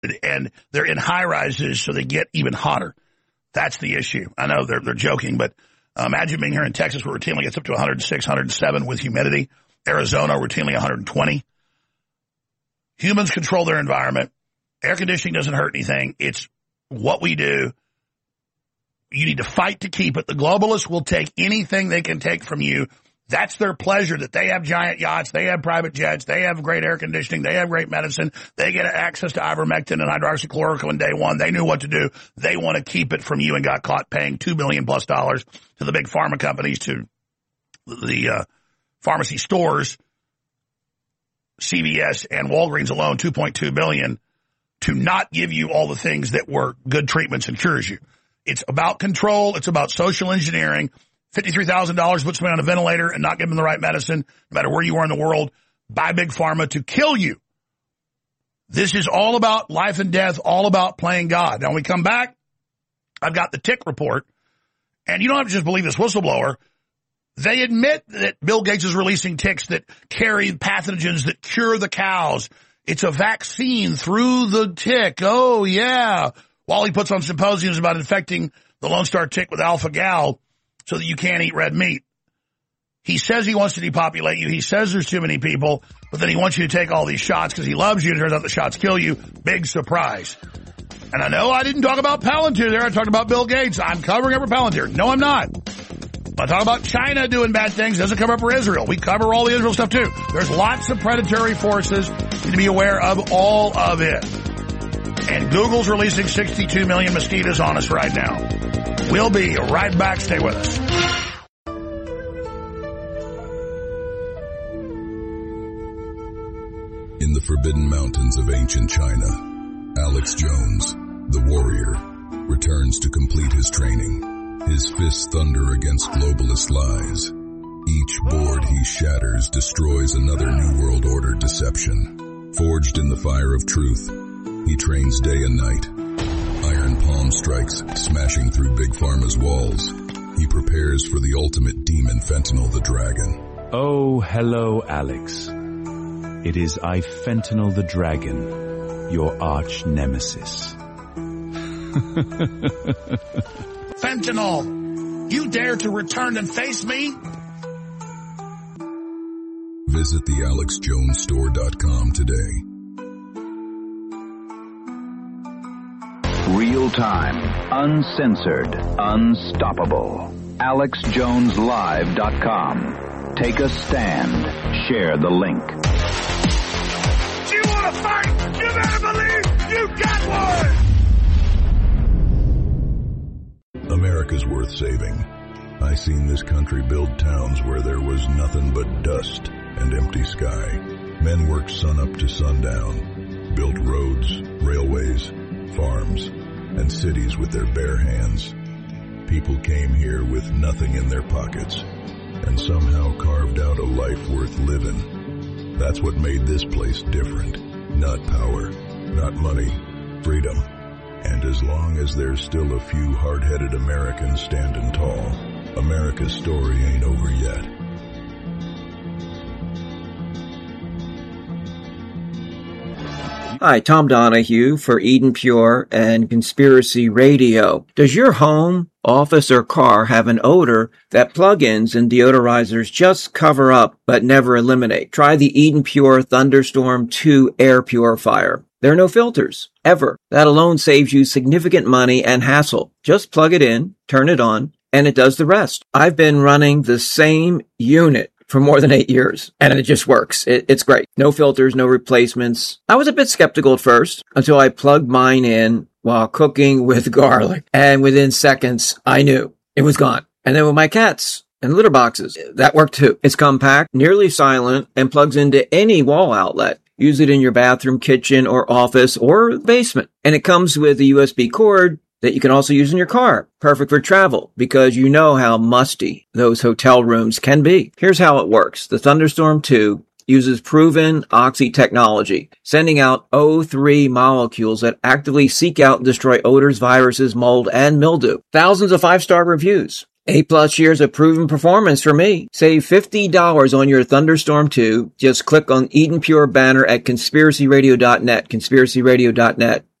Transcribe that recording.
and they're in high rises, so they get even hotter. That's the issue. I know they're joking, but imagine being here in Texas where routinely gets up to 106, 107 with humidity. Arizona routinely 120. Humans control their environment. Air conditioning doesn't hurt anything. It's what we do. You need to fight to keep it. The globalists will take anything they can take from you. That's their pleasure, that they have giant yachts, they have private jets, they have great air conditioning, they have great medicine, they get access to ivermectin and hydroxychloroquine day one. They knew what to do. They want to keep it from you and got caught paying $2 billion plus to the big pharma companies, to the pharmacy stores, CVS and Walgreens alone, $2.2 billion, to not give you all the things that were good treatments and cures you. It's about control. It's about social engineering. $53,000 puts me on a ventilator and not give them the right medicine, no matter where you are in the world, by Big Pharma to kill you. This is all about life and death, all about playing God. Now, when we come back, I've got the tick report, and you don't have to just believe this whistleblower. They admit that Bill Gates is releasing ticks that carry pathogens that cure the cows. It's a vaccine through the tick. Oh, yeah. While he puts on symposiums about infecting the Lone Star tick with alpha-gal so that you can't eat red meat. He says he wants to depopulate you. He says there's too many people, but then he wants you to take all these shots because he loves you. It turns out the shots kill you. Big surprise. And I know I didn't talk about Palantir there. I talked about Bill Gates. I'm covering up for Palantir. No, I'm not. I talk about China doing bad things. Doesn't cover up for Israel. We cover all the Israel stuff too. There's lots of predatory forces. You need to be aware of all of it. And Google's releasing 62 million mosquitoes on us right now. We'll be right back. Stay with us. In the forbidden mountains of ancient China, Alex Jones, the warrior, returns to complete his training. His fists thunder against globalist lies. Each board he shatters destroys another New World Order deception. Forged in the fire of truth, he trains day and night. Iron palm strikes, smashing through Big Pharma's walls. He prepares for the ultimate demon, Fentanyl the Dragon. Oh, hello, Alex. It is I, Fentanyl the Dragon, your arch nemesis. Fentanyl, you dare to return and face me? Visit thealexjonesstore.com today. Real-time, uncensored, unstoppable. AlexJonesLive.com. Take a stand. Share the link. Do you want to fight? You better believe you got one! America's worth saving. I seen this country build towns where there was nothing but dust and empty sky. Men worked sunup to sundown, built roads, railways, farms, and cities with their bare hands. People came here with nothing in their pockets and somehow carved out a life worth living. That's what made this place different. Not power, not money, freedom. And as long as there's still a few hard-headed Americans standing tall, America's story ain't over yet. Hi, Tom Donahue for Eden Pure and Conspiracy Radio. Does your home, office, or car have an odor that plug-ins and deodorizers just cover up but never eliminate? Try the Eden Pure Thunderstorm 2 air purifier. There are no filters, ever. That alone saves you significant money and hassle. Just plug it in, turn it on, and it does the rest. I've been running the same unit for more than 8 years, and it just works. It's great. No filters, no replacements. I was a bit skeptical at first until I plugged mine in while cooking with garlic, and within seconds, I knew it was gone. And then with my cats and litter boxes, that worked too. It's compact, nearly silent, and plugs into any wall outlet. Use it in your bathroom, kitchen, or office, or basement. And it comes with a USB cord that you can also use in your car. Perfect for travel, because you know how musty those hotel rooms can be. Here's how it works. The Thunderstorm 2 uses proven oxy technology, sending out O3 molecules that actively seek out and destroy odors, viruses, mold, and mildew. Thousands of 5-star reviews. 8+ years of proven performance for me. Save $50 on your Thunderstorm 2. Just click on Eden Pure banner at conspiracyradio.net, conspiracyradio.net.